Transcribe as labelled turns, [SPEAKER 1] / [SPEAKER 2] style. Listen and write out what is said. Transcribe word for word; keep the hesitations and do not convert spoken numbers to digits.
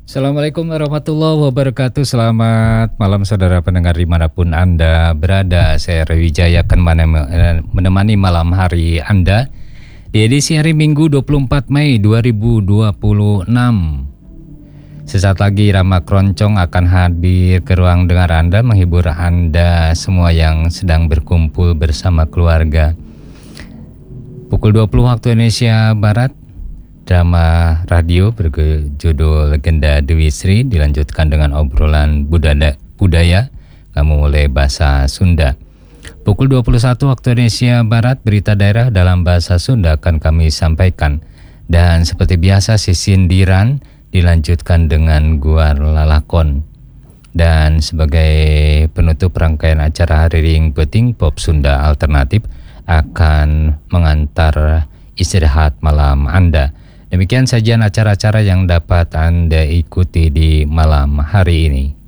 [SPEAKER 1] Assalamualaikum warahmatullahi wabarakatuh. Selamat malam saudara pendengar dimanapun Anda berada. Saya Rewijaya akan menemani malam hari Anda di edisi hari Minggu dua puluh empat Mei dua ribu dua puluh enam. Sesaat lagi Rama Keroncong akan hadir ke ruang dengar Anda, menghibur Anda semua yang sedang berkumpul bersama keluarga. Pukul dua puluh waktu Indonesia Barat, drama radio berjudul Legenda Dewi Sri dilanjutkan dengan obrolan budaya, budaya kamu mulai bahasa Sunda. Pukul dua puluh satu waktu Indonesia Barat, berita daerah dalam bahasa Sunda akan kami sampaikan. Dan seperti biasa sisindiran dilanjutkan dengan guar lalakon. Dan sebagai penutup rangkaian acara hari Ring Peting Pop Sunda Alternatif akan mengantar istirahat malam Anda. Demikian sajian acara-acara yang dapat Anda ikuti di malam hari ini.